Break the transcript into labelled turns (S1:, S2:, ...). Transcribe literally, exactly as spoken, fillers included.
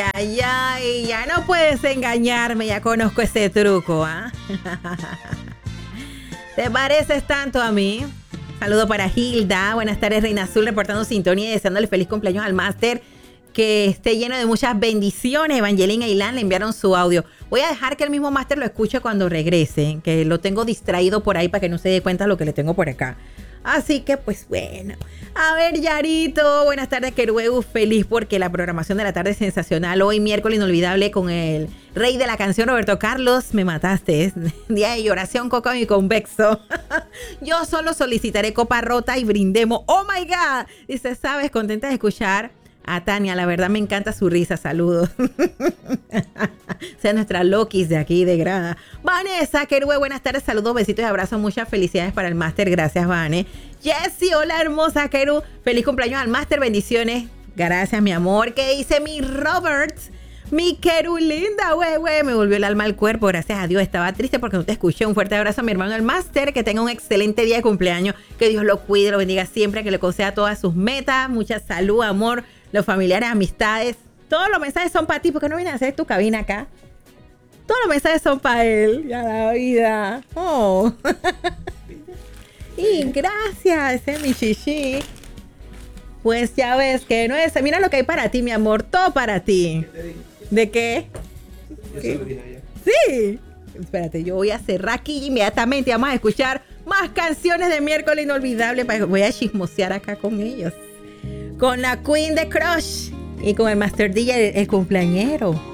S1: ay, ay, ya no puedes engañarme, ya conozco ese truco, ¿ah? ¿eh? ¿Te pareces tanto a mí? Saludo para Hilda, buenas tardes Reina Azul, reportando sintonía y deseándole feliz cumpleaños al máster, que esté lleno de muchas bendiciones. Evangelina y Ilan le enviaron su audio. Voy a dejar que el mismo máster lo escuche cuando regrese, que lo tengo distraído por ahí para que no se dé cuenta de lo que le tengo por acá. Así que, pues bueno. A ver, Yarito, buenas tardes, Querueu. Feliz porque la programación de la tarde es sensacional. Hoy, miércoles inolvidable, con el rey de la canción, Roberto Carlos. Me mataste. Día de oración, coca y convexo. Yo solo solicitaré copa rota y brindemos. ¡Oh, my God! Dice, ¿sabes? Contenta de escuchar a Tania. La verdad me encanta su risa. Saludos. Sea nuestra Lokis de aquí, de grada. Vanessa, Querue, buenas tardes. Saludos, besitos y abrazos. Muchas felicidades para el máster. Gracias, Vane. Jessie, hola, hermosa Queru. Feliz cumpleaños al máster. Bendiciones. Gracias, mi amor. ¿Qué dice mi Robert? Mi Queru linda, güey, güey. Me volvió el alma al cuerpo. Gracias a Dios. Estaba triste porque no te escuché. Un fuerte abrazo a mi hermano el máster. Que tenga un excelente día de cumpleaños. Que Dios lo cuide, lo bendiga siempre. Que le conceda todas sus metas. Mucha salud, amor. Los familiares, amistades. Todos los mensajes son para ti. ¿Por qué no vienes a hacer tu cabina acá? Todos los mensajes son para él. Ya la vida. Oh. Y gracias, ese es mi chichi. Pues ya ves que no es. Mira lo que hay para ti, mi amor. Todo para ti.
S2: ¿Qué te dije?
S1: ¿De qué?
S2: Yo se lo dije a
S1: Sí. Espérate, yo voy a cerrar aquí inmediatamente. Vamos a escuchar más canciones de miércoles inolvidable. Voy a chismosear acá con ellos. Con la Queen de Crush. Y con el Master D J, el, el cumpleañero.